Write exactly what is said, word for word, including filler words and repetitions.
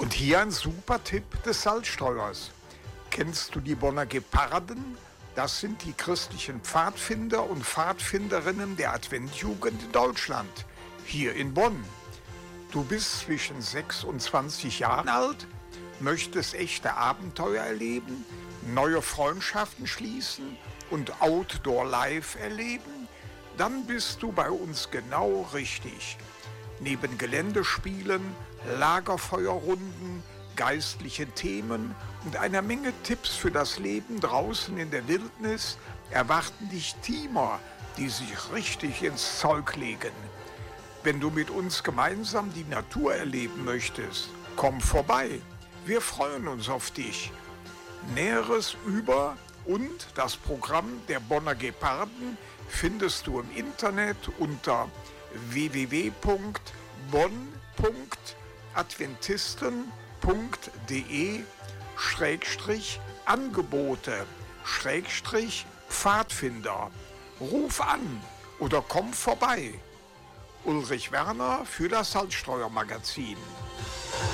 Und hier ein super Tipp des Salzstreuers. Kennst du die Bonner Geparden? Das sind die christlichen Pfadfinder und Pfadfinderinnen der Adventjugend in Deutschland, hier in Bonn. Du bist zwischen sechs und zwanzig Jahren alt, möchtest echte Abenteuer erleben, neue Freundschaften schließen und Outdoor Life erleben? Dann bist du bei uns genau richtig. Neben Geländespielen, Lagerfeuerrunden, geistlichen Themen und einer Menge Tipps für das Leben draußen in der Wildnis erwarten dich Teamer, die sich richtig ins Zeug legen. Wenn du mit uns gemeinsam die Natur erleben möchtest, komm vorbei. Wir freuen uns auf dich. Näheres über und das Programm der Bonner Geparden findest du im Internet unter w w w punkt bonn punkt adventisten punkt de Schrägstrich Angebote Schrägstrich Pfadfinder. Ruf an oder komm vorbei. Ulrich Werner für das Salzstreuer Magazin.